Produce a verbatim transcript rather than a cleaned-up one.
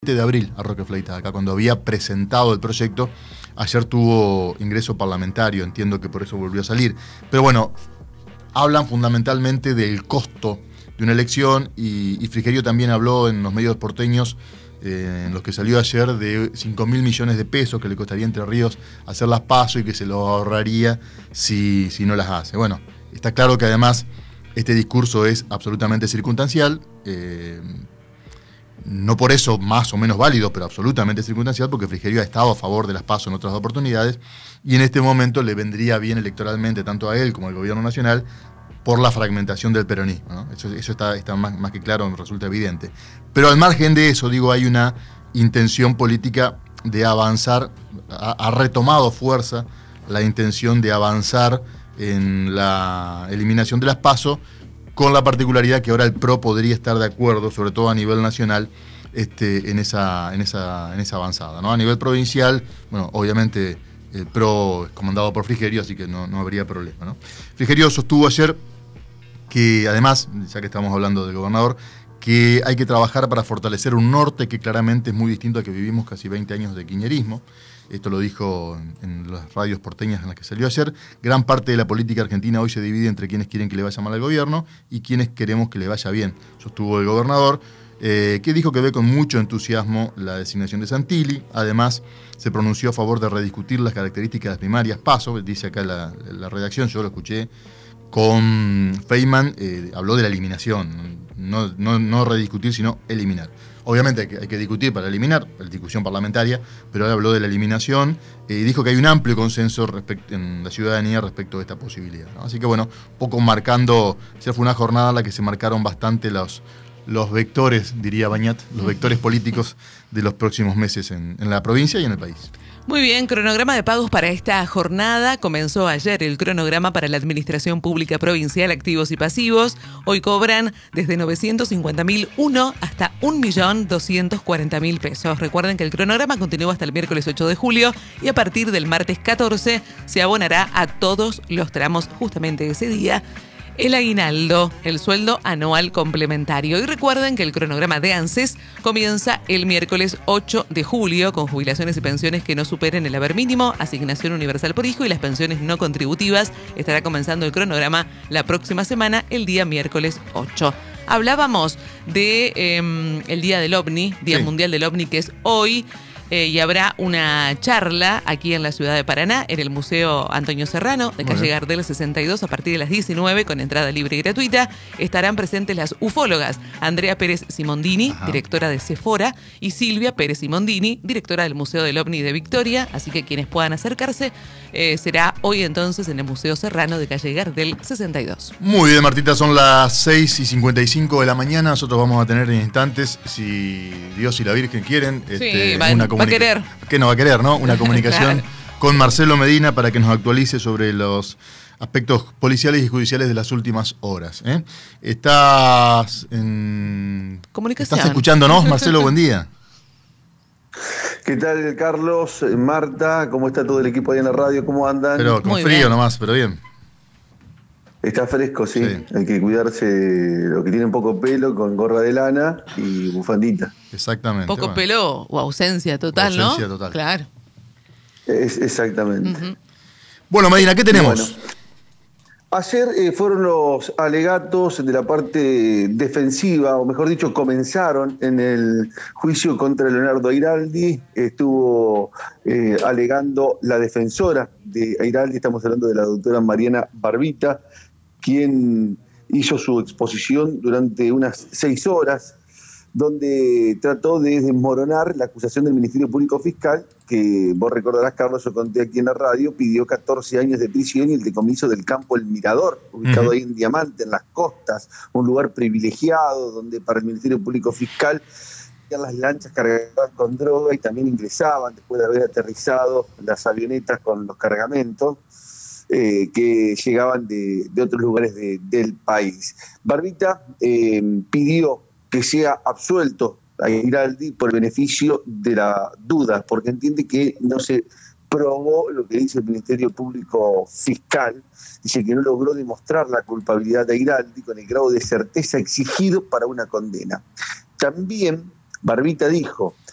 de abril a Roque Fleitas acá, cuando había presentado el proyecto. Ayer tuvo ingreso parlamentario, entiendo que por eso volvió a salir. Pero bueno, hablan fundamentalmente del costo de una elección y, y Frigerio también habló en los medios porteños, eh, en los que salió ayer, de cinco mil millones de pesos que le costaría a Entre Ríos hacer las PASO y que se lo ahorraría si, si no las hace. Bueno, está claro que además este discurso es absolutamente circunstancial, eh, no por eso más o menos válido, pero absolutamente circunstancial, porque Frigerio ha estado a favor de las PASO en otras oportunidades y en este momento le vendría bien electoralmente tanto a él como al gobierno nacional por la fragmentación del peronismo, ¿no? Eso, eso está, está más, más que claro, me resulta evidente. Pero al margen de eso, digo, hay una intención política de avanzar, ha, ha retomado fuerza la intención de avanzar en la eliminación de las PASO, con la particularidad que ahora el P R O podría estar de acuerdo, sobre todo a nivel nacional, este, en, esa, en, esa, en esa avanzada, ¿no? A nivel provincial, bueno, obviamente el P R O es comandado por Frigerio, así que no, no habría problema, ¿no? Frigerio sostuvo ayer que además, ya que estamos hablando del gobernador, que hay que trabajar para fortalecer un norte que claramente es muy distinto al que vivimos casi veinte años de kirchnerismo. Esto lo dijo en, en las radios porteñas en las que salió ayer. Gran parte de la política argentina hoy se divide entre quienes quieren que le vaya mal al gobierno y quienes queremos que le vaya bien, sostuvo el gobernador, eh, que dijo que ve con mucho entusiasmo la designación de Santilli. Además, se pronunció a favor de rediscutir las características de las primarias PASO, dice acá la, la redacción, yo lo escuché con Feynman, eh, habló de la eliminación, no, no, no rediscutir, sino eliminar. Obviamente hay que, hay que discutir para eliminar, la discusión parlamentaria, pero él habló de la eliminación y eh, dijo que hay un amplio consenso respect, en la ciudadanía respecto de esta posibilidad, ¿no? Así que bueno, poco marcando, ya fue una jornada en la que se marcaron bastante los, los vectores, diría Bañat, los vectores políticos de los próximos meses en, en la provincia y en el país. Muy bien, cronograma de pagos para esta jornada. Comenzó ayer el cronograma para la Administración Pública Provincial, activos y pasivos. Hoy cobran desde novecientos cincuenta mil uno hasta un millón doscientos cuarenta mil pesos. Recuerden que el cronograma continúa hasta el miércoles ocho de julio y a partir del martes catorce se abonará a todos los tramos justamente ese día el aguinaldo, el sueldo anual complementario. Y recuerden que el cronograma de ANSES comienza el miércoles ocho de julio con jubilaciones y pensiones que no superen el haber mínimo, asignación universal por hijo y las pensiones no contributivas. Estará comenzando el cronograma la próxima semana, el día miércoles ocho. Hablábamos de eh, el Día del OVNI, Día sí. Mundial del OVNI, que es hoy. Eh, y habrá una charla aquí en la ciudad de Paraná, en el Museo Antonio Serrano, de calle Gardel sesenta y dos, a partir de las diecinueve, con entrada libre y gratuita. Estarán presentes las ufólogas Andrea Pérez Simondini, Ajá. directora de Sephora, y Silvia Pérez Simondini, directora del Museo del OVNI de Victoria. Así que quienes puedan acercarse, eh, será hoy entonces en el Museo Serrano de calle Gardel sesenta y dos. Muy bien, Martita, son las seis y cincuenta y cinco de la mañana. Nosotros vamos a tener en instantes, si Dios y la Virgen quieren, sí, este, va, una va a querer. ¿Qué no va a querer, no? Una comunicación claro. con Marcelo Medina para que nos actualice sobre los aspectos policiales y judiciales de las últimas horas. ¿eh? Estás en... Comunicación. ¿Estás escuchándonos, Marcelo? Buen día. ¿Qué tal, Carlos, Marta? ¿Cómo está todo el equipo ahí en la radio? ¿Cómo andan? Pero con Muy frío bien. nomás, pero bien. Está fresco, sí. sí. Hay que cuidarse los que tienen poco pelo con gorra de lana y bufandita. Exactamente. Poco bueno. pelo o ausencia total, o ausencia ¿no? total. Claro. Es, exactamente. Uh-huh. Bueno, Medina, ¿qué tenemos? Bueno, ayer eh, fueron los alegatos de la parte defensiva, o mejor dicho, comenzaron en el juicio contra Leonardo Airaldi. Estuvo eh, alegando la defensora de Airaldi, estamos hablando de la doctora Mariana Barbita, quien hizo su exposición durante unas seis horas, donde trató de desmoronar la acusación del Ministerio Público Fiscal, que vos recordarás, Carlos, yo conté aquí en la radio, pidió catorce años de prisión y el decomiso del campo El Mirador, ubicado uh-huh. ahí en Diamante, en las costas, un lugar privilegiado donde para el Ministerio Público Fiscal las lanchas cargadas con droga y también ingresaban después de haber aterrizado las avionetas con los cargamentos. Eh, que llegaban de, de otros lugares de, del país. Barbita eh, pidió que sea absuelto a Airaldi por el beneficio de la duda, porque entiende que no se probó lo que dice el Ministerio Público Fiscal. Dice que no logró demostrar la culpabilidad de Airaldi con el grado de certeza exigido para una condena. También Barbita dijo